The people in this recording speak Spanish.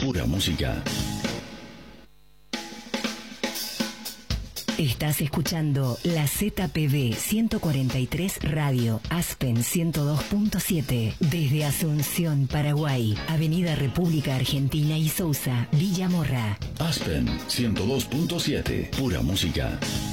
pura música. Estás escuchando la ZPB 143 Radio, Aspen 102.7, desde Asunción, Paraguay, Avenida República Argentina y Sousa, Villa Morra. Aspen 102.7, pura música.